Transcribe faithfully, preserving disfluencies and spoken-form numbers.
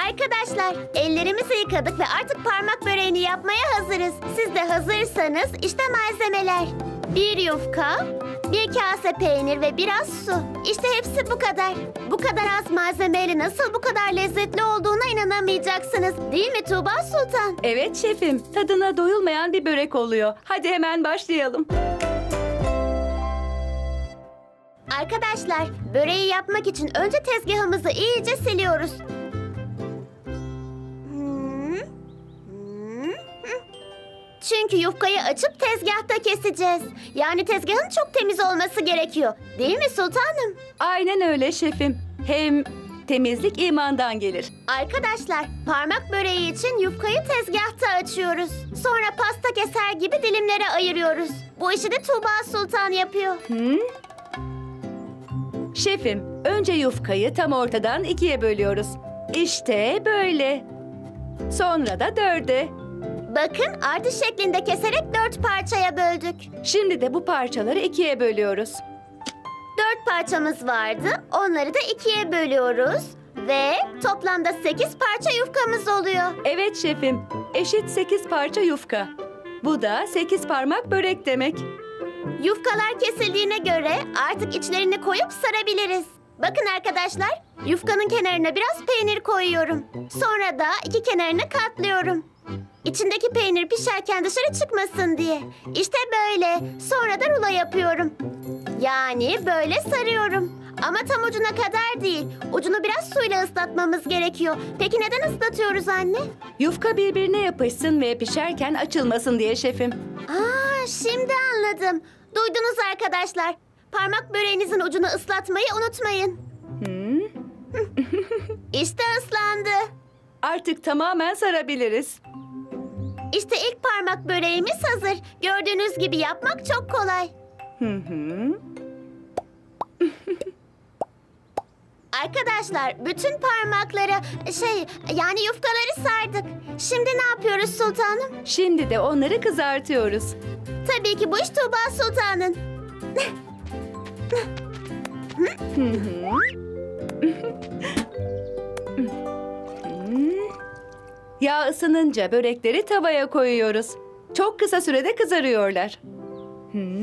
Arkadaşlar, ellerimizi yıkadık ve artık parmak böreğini yapmaya hazırız. Siz de hazırsanız işte malzemeler. Bir yufka, bir kase peynir ve biraz su. İşte hepsi bu kadar. Bu kadar az malzemeyle nasıl bu kadar lezzetli olduğuna inanamayacaksınız. Değil mi Tuğba Sultan? Evet şefim, tadına doyulmayan bir börek oluyor. Hadi hemen başlayalım. Arkadaşlar, böreği yapmak için önce tezgahımızı iyice siliyoruz. Hmm, hmm, hmm. Çünkü yufkayı açıp tezgahta keseceğiz. Yani tezgahın çok temiz olması gerekiyor. Değil mi sultanım? Aynen öyle şefim. Hem temizlik imandan gelir. Arkadaşlar, parmak böreği için yufkayı tezgahta açıyoruz. Sonra pasta keser gibi dilimlere ayırıyoruz. Bu işi de Tuğba Sultan yapıyor. Hı? Şefim, önce yufkayı tam ortadan ikiye bölüyoruz. İşte böyle. Sonra da dörde. Bakın, artı şeklinde keserek dört parçaya böldük. Şimdi de bu parçaları ikiye bölüyoruz. Dört parçamız vardı. Onları da ikiye bölüyoruz. Ve toplamda sekiz parça yufkamız oluyor. Evet şefim, eşit sekiz parça yufka. Bu da sekiz parmak börek demek. Yufkalar kesildiğine göre artık içlerini koyup sarabiliriz. Bakın arkadaşlar, yufkanın kenarına biraz peynir koyuyorum. Sonra da iki kenarını katlıyorum. İçindeki peynir pişerken dışarı çıkmasın diye. İşte böyle. Sonra da rulo yapıyorum. Yani böyle sarıyorum. Ama tam ucuna kadar değil. Ucunu biraz suyla ıslatmamız gerekiyor. Peki neden ıslatıyoruz anne? Yufka birbirine yapışsın ve pişerken açılmasın diye şefim. Aa, şimdi anladım. Duydunuz arkadaşlar. Parmak böreğinizin ucunu ıslatmayı unutmayın. Hı? İşte ıslandı. Artık tamamen sarabiliriz. İşte ilk parmak böreğimiz hazır. Gördüğünüz gibi yapmak çok kolay. Hı hı. Arkadaşlar, bütün parmakları, şey, yani yufkaları sardık. Şimdi ne yapıyoruz sultanım? Şimdi de onları kızartıyoruz. Tabii ki bu iş Tuğba Sultan'ın. Hı hı. Yağ ısınınca börekleri tavaya koyuyoruz. Çok kısa sürede kızarıyorlar. Hı.